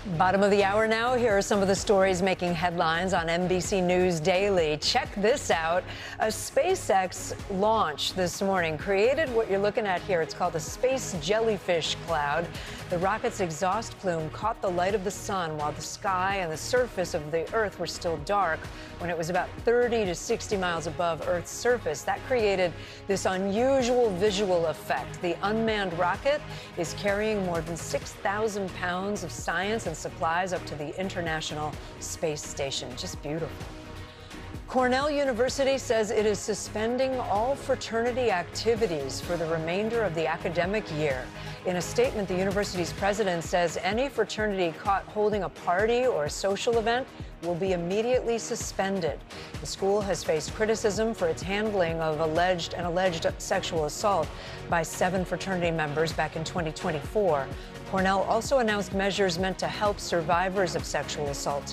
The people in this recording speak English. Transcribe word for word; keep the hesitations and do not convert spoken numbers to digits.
Bottom of the hour now. Here are some of the stories making headlines on N B C News Daily. Check this out. A SpaceX launch this morning created what you're looking at here. It's called a space jellyfish cloud. The rocket's exhaust plume caught the light of the sun while the sky and the surface of the Earth were still dark when it was about thirty to sixty miles above Earth's surface. That created this unusual visual effect. The unmanned rocket is carrying more than six thousand pounds of science and supplies up to the International Space Station. Just beautiful. Cornell University says it is suspending all fraternity activities for the remainder of the academic year. In a statement, the university's president says any fraternity caught holding a party or a social event will be immediately suspended. The school has faced criticism for its handling of alleged and alleged sexual assault by seven fraternity members back in twenty twenty-four. Cornell also announced measures meant to help survivors of sexual assault